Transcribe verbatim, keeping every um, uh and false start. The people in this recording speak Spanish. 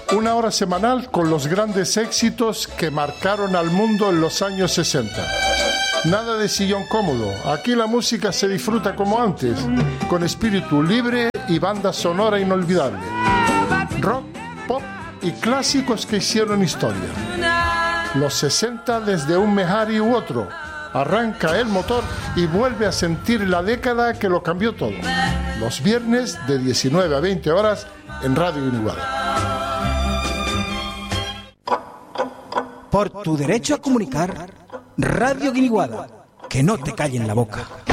Una hora semanal con los grandes éxitos que marcaron al mundo en los años sesenta. Nada de sillón cómodo. Aquí la música se disfruta como antes, con espíritu libre y banda sonora inolvidable. Rock, pop y clásicos que hicieron historia. Los sesenta desde un Mehari u otro. Arranca el motor y vuelve a sentir la década que lo cambió todo. Los viernes de diecinueve a veinte horas en Radio Guiniguada. Por tu derecho a comunicar, Radio Guiniguada, que no te callen la boca.